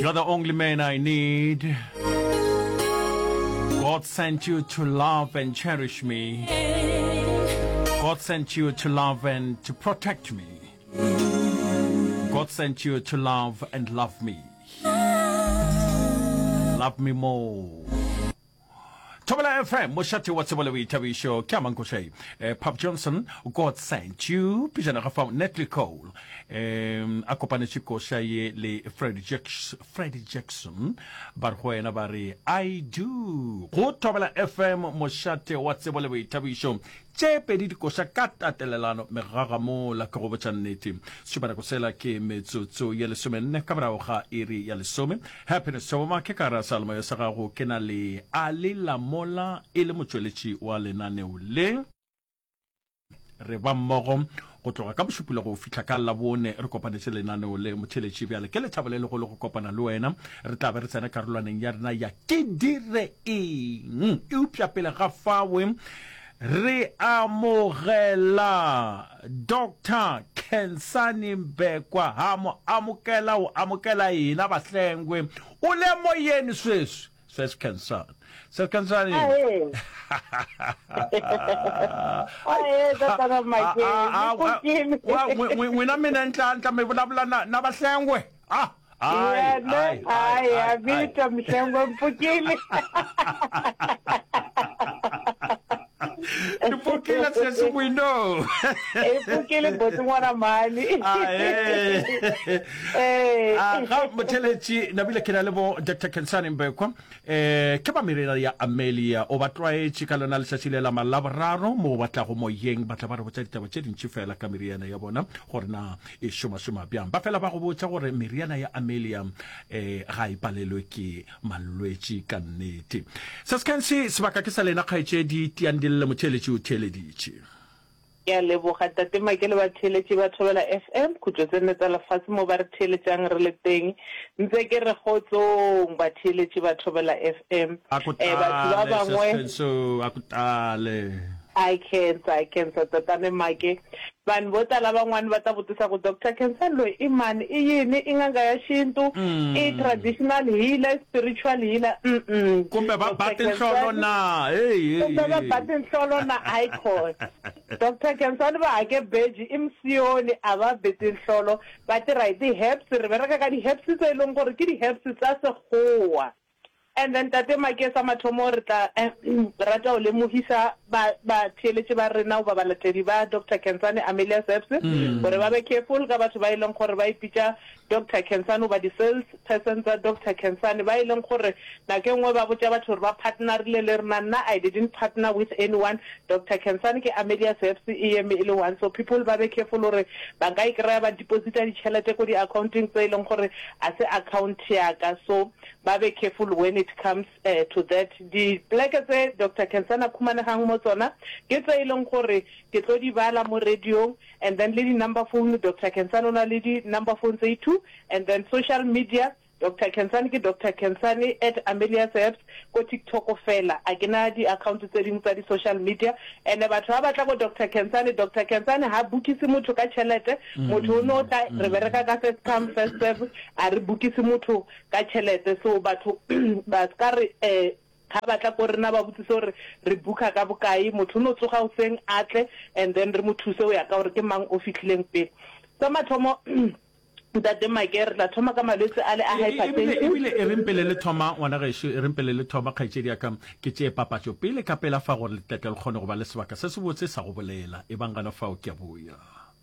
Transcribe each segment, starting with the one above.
You're the only man I need. God sent you to love and cherish me. God sent you to love and to protect me. God sent you to love and love me. Love me more. Tobela FM, Moshati Watsabalawi Tavi Show, Kamankoshe, Pop Johnson, God sent you, Pijana Rafa, Netly Cole, Akopanechiko Shaye, Le Freddie Jackson, Barhoena Bari, I do. Tobela FM, Moshati Watsabalawi Tavi Show, Chepedit Koshakata Telelano, Meragamo, La Korobachaneti, Subanakosela, Ke Metsu, Yelesumen, Kabraoha, Iri Yelesumen, Happiness Soma, Kekara Salma, Sarahu, Kenali, Ali Lamola, Ile Mutuelichi, Wale Naneule, Revamogom, Otoka Kabshupula, Fitaka Labone, Recopanele Naneule, Mutelichi, Kele Tabale, Copana Luena, Retaversana Carolan and Yarna, Yakidire, Upia Pela Rafawim. Reamorela Dr. Kensani Mbekwa amukela ina bahlengwe ule moyeni swes Kensan Kensani that's my game. Wena mina nhlanhla mevulabula na bahlengwe I vita mhlengwe mpukile. Ipukile sesi we know. Ipukile but mwana mali. Mutelechi nabile kinalebo Dr. Kensani Mbekwa. Keba mirena ya Amelia obatwae chikalona lisasilela malabraro mo batla go moyeng batla ba re botsa ditaba tse dintsi fela ka meriana ya bona gore na e shoma bjang ba fela ba go botsa gore meriana ya Amelia ga ipalelwe ke malwetsi ka nnete. Saskansi sebaka ke sa lena khaitsedi tiandile motelechi o teledichi. Ya leboga tate makele ba theletše ba Thobela FM khutso tsene tsa lefatshe mo ba re theletšang re le teng ntse ke re gotsong ba theletše ba Thobela FM batho ba bangwe akutale I can't tatane make van botala bangwani va ta vutisa ku Dr. Kensani loyi I mani I yini I nganga ya xintu I traditional healer spiritual healer kumbe ba batinhlolo na kumbe ba batinhlolo na icon Dr. Kensani ba hake beji I msiyoni aba betinhlolo ba tira hi ti herbs re bereka ka di herbs tse ileng gore ke di herbs tsa sekgowa. And then tate makesa mathomo re tla rata o lemohisa ba theletše ba rena o ba balatedi ba Dr. Kensani Amelia Herbs gore ba be careful ka batho ba ileng gore ba ipitša Dr. Kensani ba di sales person tsa Dr. Kensani ba ileng gore nako engwe ba botša batho gore ba partnerile le rena nna I didn't partner with anyone. Dr. Kensani ke Amelia Herbs e eme ile one, so people ba be careful gore ba nka ikry-a ba deposita ditšhelete ko di accounting tse ileng gore a se account yaka, so ba be careful when it comes to that. The pleke tse Dr. Kensani khumanegang mo tsona ke tse ileng gore ke tlo di bala mo radio, and then le di number phone Dr. Kensani ona le di number phone tse 2, and then social media Dr. Kensani ke Dr. Kensani @Amelia Herbs ko TikTok fela a kena di account tse ding tsa di social media, and batho ba batla go Dr. Kensani ha bukisi motho ka tšhelete motho no ta re bereka ka first come first serve a re bukisi motho ka tšhelete, so batho ba ska re ha batla go rena ba botsise gore re buka ka bokae motho no tsoga o seng atle and then re mo thuse o ya ka gore ke mang o fitlhileng pele. So mathomo ntate makere la thoma ka malwetse a le a hypertension ebile e rempele le thoma ngwana gaisho e rempele le thoma khaitsedi ya ka ke tše papatšo pele ka pela fa gore le tetelo kgone go ba le sebaka se se botse sa go bolela e bangana fa o ke a boya.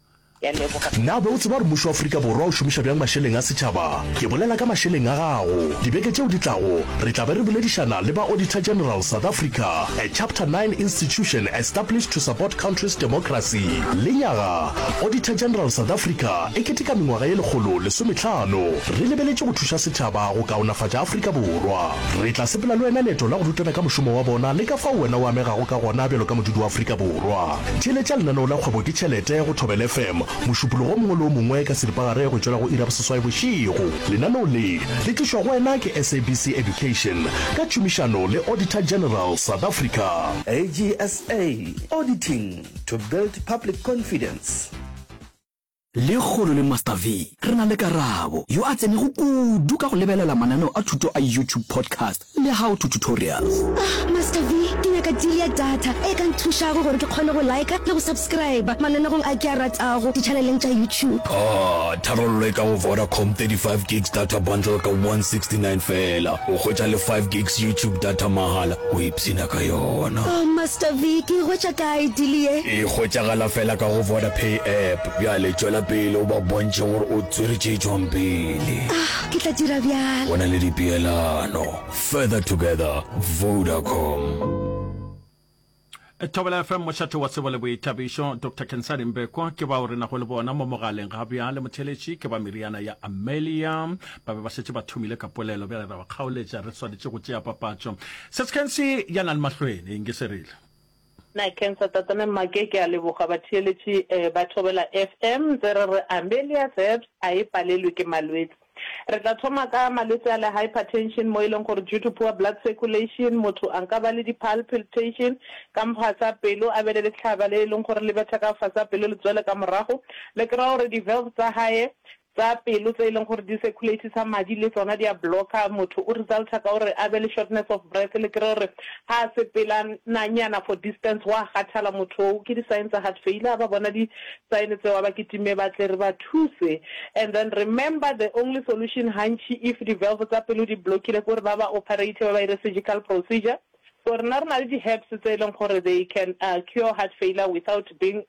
Na be o tseba re mmušo wa Afrika Borwa o šomiša bjang mašeleng a setšhaba ke bolela ka mašeleng a gago dibeke tšeo di tlago re tla be re boledišana le ba Auditor General South Africa, a Chapter 9 institution established to support countries' democracy. Lenyaga Auditor General South Africa e keteka mengwaga ye 115 re lebeletše go thuša setšhaba go kaonafatša Afrika Borwa. Re tla sepela le wena leeto la go rutana ka mošomo wa bona le ka fao wena o amegago ka gona bjalo ka modudi wa Afrika Borwa. Theeletša lenaneo la kgwebo ke tšhelete go Thobela FM mošupologo mongwe le o mongwe ka seripagare go tšwela go ira boseswai bošigo. Lenaneo le tlišwa go wena ke SABC Education ka tšomišano le Auditor General South Africa. AGSA, auditing to build public confidence. le kgolo le Master V re na le Karabo yo a tsene go kudu ka go lebelela mananeo a thuto a YouTube podcast le how to tutorials. Master V ke nyaka deal ya data e ka nthuša go gore ke kgone go like le go subscribe mananeo a ke a ratago di channeleng tša YouTube. Tharollo e ka go Vodacom 35 gigs data bundle ka 169 fela o hwetša le 5 gigs YouTube data mahala o ipsina ka yona. Master V ke hwetša kae deal ye? E hwetšagala fela ka go Vodapay app bjale tšwela pele o ba bontše gore o tswere tše tšwang pele. Ke tla dira bjalo. Bona le dipeelano. Further together, Vodacom. Thobela FM mošate wa tsebo le boithabišo Dr. Kensani Mbekwa ke ba o rena go le bona mo mogaleng ga bjale motheletši ke ba meriana ya Amelia ba be ba šetše ba thomile ka polelo bjale ra ba kgaoletša re swanetše go tšea papatšo Setskensi ya na le mahlweni nke se rile na kensa tatane make ke a leboga batheletši ba Thobela FM tsere re Amelia Herbs a e palelwe ke malwetse re tla thoma ka malwetse a le hypertension mo ileng gore due to poor blood circulation motho a nka ba le palpitation ka mphasa pelo a be le tlhaba le ileng gore le betha ka fasa pelo le tswele ka morago le kra gore di valves tsa hae tsa pelo tse ileng gore di circulate sa madi le tsona di a blocka motho o resulta ka gore a be le shortness of breath le kra gore ha se pela nanyana for distance wa khathala motho ke di signs tsa heart failure ba bona di signs tse ba kitime ba tle re ba thuse and then remember the only solution hanchi if the valve tsa pelo di blockile gore ba ba operate ba ba surgical procedure so re na le di herbs tse ileng gore they can cure heart failure without being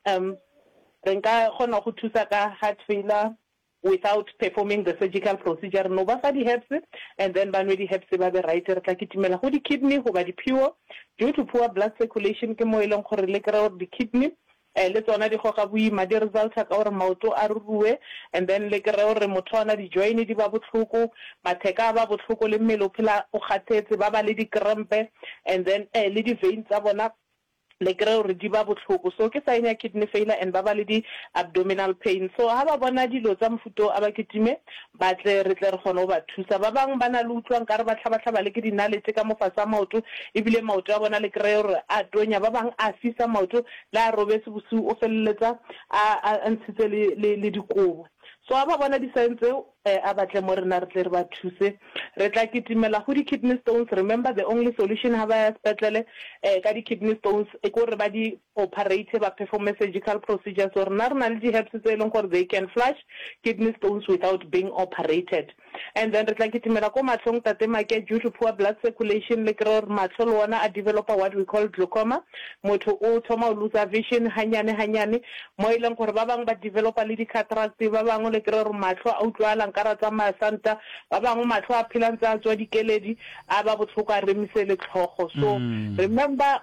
re nka gona go thusa ka heart failure without performing the surgical procedure no ba fa di herbs and then ba nwe di herbs ba be right re tla kitimela go di kidney go ba di pure due to poor blood circulation ke mo ileng gore le kra di kidney le tsona di goga boima di resulta ka gore maoto a ruruwe and then le kra gore motho ana di joint di ba botlhoko matheka ba botlhoko le mmele o phela o kgathetse ba ba le di cramp and then le di veins tsa bona le kra gore di ba botlhoko so ke sign ya kidney failure and ba ba le di abdominal pain so ha ba bona dilo tsa mfuto a ba kitime ba tle re tle re gone ba thusa ba bang bana le utlwang ka re ba tlhaba le ke dinaletse ka mofasa maoto ebile maoto a bona le kra gore a tonya ba bang a fisa maoto la robetse bosiu o felletsa a ntshitse le dikobo so aba bona di signs a batle mo rena re tle re ba thuse re tla kitimela go di kidney stones remember the only solution ha ba ya spetlele ka di kidney stones e go re ba di operate ba perform surgical procedures or na le di herbs tse leng gore they can flush kidney stones without being operated and then re tla kitimela ko matlong tate make due to poor blood circulation le kro matlo le ona a develop what we call glaucoma motho o thoma o lose vision hanyane mo ileng gore ba bang ba develop le di cataract ba bang le kro matlo a utlwala nkara tsa masanta ba bang matlo a philantsa tswa dikeledi a ba botlhoka remise le tlhogo so remember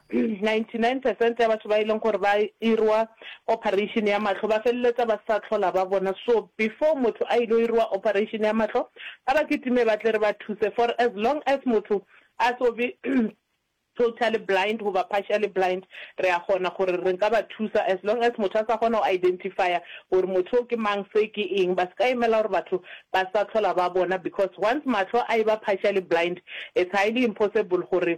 99% ya batho ba ileng gore ba irwa operation ya matlo ba felletsa ba sa tlhola ba bona so before motho a ilo irwa operation ya matlo ba kitime ba tle re ba thuse for as long as motho a so be totally blind or partially blind re a gona gore re nka ba thusa as long as motho a sa gona o identify gore motho ke mang se ke eng ba ska imela gore batho ba sa tlhola ba bona because once matlo a ba partially blind it's highly impossible gore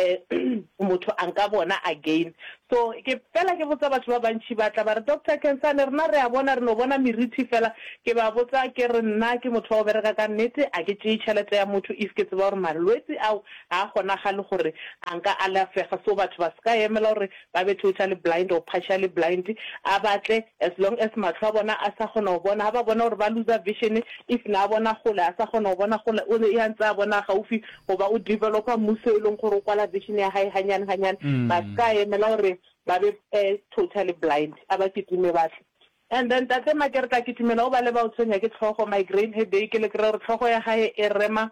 motho a nka bona again so ke fela ke botsa batho ba bantši ba tla ba re Dr. Kensani rena re a bona re no bona meriti fela ke ba botsa ke re nna ke motho wa bereka ka nnete a ke tšee tšhelete ya motho if ke tseba gore malwetse ao a gonagale gore a alafega so batho ba ska emela gore ba be totally blind or partially blind a batle as long as matlo a bona a sa gona go bona ba bona gore ba lose vision if na bona gole a sa gona go bona gole o le ya ntse a bona gaufi go ba o developa muso e leng gore o kwala vision ya hae hanyane ba ska emela gore ba be totally blind a ba kitime batle and then tate makerta kitimela o ba le ba o tshwenya ke tlhogo migraine headache le kre re tlhogo ya hae e rema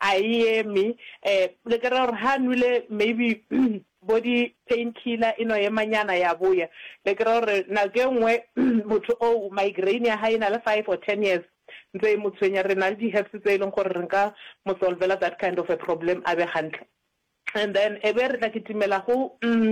me le kre re ha nwile maybe body painkiller ino ye manyana ya boya le kre re na ke nngwe motho o migraine ya hae na le 5 or 10 years ntse mo tshwenya re na le di herbs tse ileng gore re nka mo solvela that kind of a problem a be hantle and then e be re tla kitimela go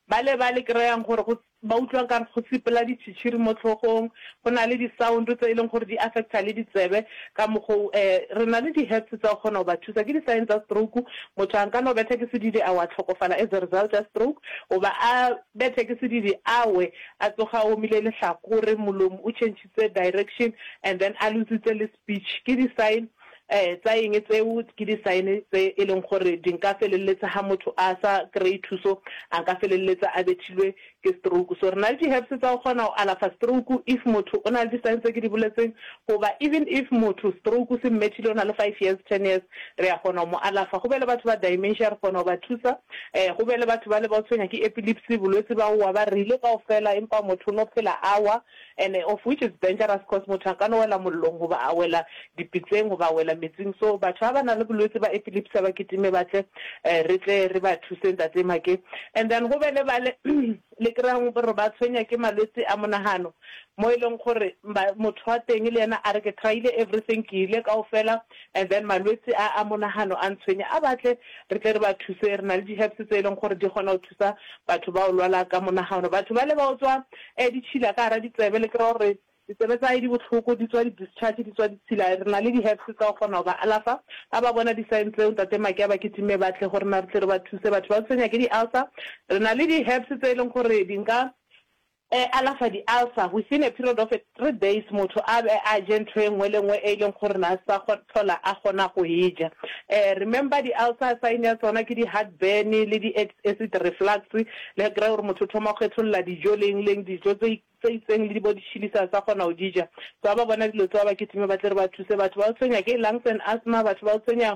ba le kry-ang gore ba utlwa ka go sipela ditšhitšhiri mo tlhogong go na le di-sound tse e leng gore di affecta le ditsebe ka mogo re na le di-herbs tsa go kgona go ba thusa ke di-sign tsa stroke motho a nka no bethe ke sedidi a wa tlhokofala as a result ya stroke goba a bethe ke sedidi awe a tsoga o mile lehlakore molomo o changitse direction and then a lositse le speech ke di-sign tsa eng tseo ke di-sign tse e leng gore di nka feleletsa ha motho a sa kry thuso a nka feleletsa a bethilwe ke stroke so re na le di-herbs tsa go kgona go alafa stroke if motho o na le di-sign tse ke di boletseng goba even if motho stroke se mmethile o na le 5 years 10 years re ya kgona mo alafa go be le batho ba dementia re kgona go ba thusa go be le batho ba le ba tshwenya ke epilepsy bolwetse ba wa ba rile kaofela empa motho no phela awa and of which is dangerous because motho a ka no wela mollong goba a wela dipitseng goba a wela metsing so batho ba na le bolwetse ba epilepsy ba kitime batle re tle re ba thuse ntate make and then go be le ba le kry-ang gore ba tshwenya ke malwetse a monagano mo e leng gore motho wa teng le yena a re ke tryile everything ke ile kaofela and then malwetse a monagano a ntshwenya a batle re tle re ba thuse re na le di-herbs tse e leng gore di kgona go thusa batho ba o lwala ka monagano batho ba le ba o tswa ditšhila ka gara ditsebe le kry gore ditsebe tsa di botlhoko di tswa di-discharge di tswa ditshila re na le di-herbs tsa go kgona go ba alafa a ba bona di-sign tseo ntate make a ba kitime batle gore na re tle re ba thuse batho ba tshwenya ke di-ulcer re na le di-herbs tse e leng gore di nka alafa di-ulcer within a period of 3 days motho a be a je ntho e nngwe le nngwe e leng gore na sa tlhola a kgona go eja remember di-ulcer sign ya tsona ke di-heartburn le di-acid reflux le kry gore motho o thoma go kgetholola dijo leng dijo tse itseng le di-body chilisa sa kgona go dija so a ba bona dilo tse ba kitime ba tle re ba thuse batho ba o tshwenya ke lungs and asthma batho ba o tshwenya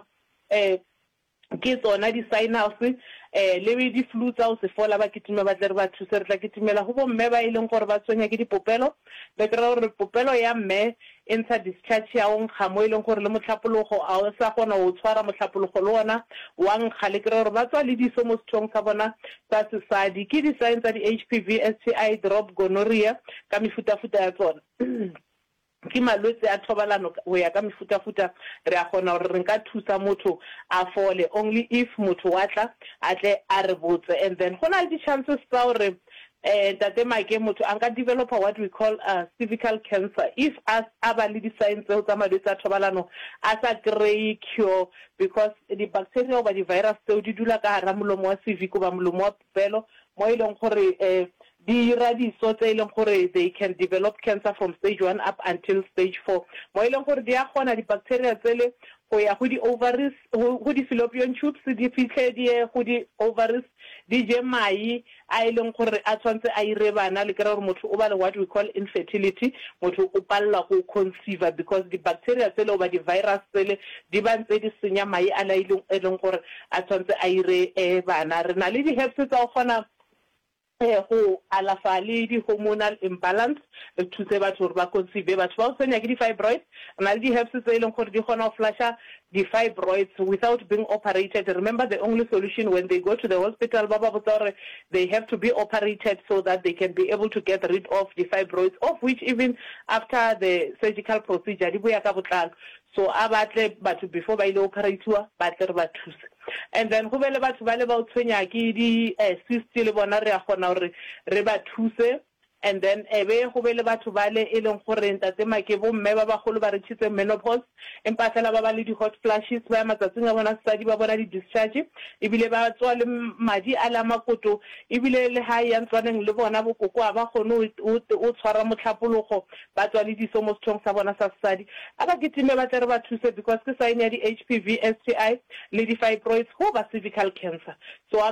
ke tsona di-sinus le di-flu tsa o se fola ba kitime ba tle re ba thuse re tla kitimela go bomme ba e leng gore ba tshwenya ke dipopelo le kry gore popelo ya mme e ntsha discharge ya o nkga mo e leng gore le motlhapologo a o sa kgona go tshwara motlhapologo le ona wa nkga le kry gore ba tswa le diso mo sethong sa bona tsa sesadi ke di-sign tsa di-HPV STI drop gonorrhea ka mefutafuta ya tsona ke malwetse a thobalano go ya ka mefutafuta re a kgona gore re nka thusa motho a fole only if motho wa tla a tle a re botse and then go na le di-chances tsa gore tate make motho a nka developa what we call cervical cancer if a ba le di-sign tseo tsa malwetse a thobalano a sa kry cure because di-bacteria goba di-virus tseo di dula ka gara molomo wa cervic goba molomo wa popelo mo e leng gore di radiso tse e leng gore they can develop cancer from stage 1 up until stage 4 mo e leng gore di a kgona di-bacteria tsele go ya go di-ovaries go di-fallopian tubes di fitlhe di go di-ovaries di je mai a e leng gore a tshwantse a ire bana le kry gore motho o ba le what we call infertility motho o palelwa go conceive because di-bacteria tsele oba di-virus tsele di ba ntse di senya mai a e leng gore a tshwantse a ire bana re na le di-herbs tsa go kgona go alafa le di-hormonal imbalance re thuse batho gore ba conceive batho ba o tsenya ke di-fibroids re na le di-herbs tse e leng gore di kgona go flasha di-fibroids without being operated remember the only solution when they go to the hospital ba botsa gore they have to be operated so that they can be able to get rid of the fibroids of which even after the surgical procedure di boya ka botlalo so a batle batho before ba ile operatiwa ba tle re ba thuse and then go be le batho ba le ba o tshwenya ke di-cyst le bona re a kgona gore re ba thuse and then ebe go be le batho ba le e leng gore ntate make bomme ba bagolo ba re tshitse menopause empa fela ba ba le di-hot flashes ba ya matsatsing a bona sesadi ba bona di-discharge ebile ba tswa le madi a la makoto ebile le ha ya ntswaneng le bona bokoko a ba kgone o tshwara motlhapologo ba tswa le diso mo sethong sa bona sa sesadi a ba kitime ba tle re ba thuse because ke sign ya di-HPV STI le di-fibroids go ba cervical cancer so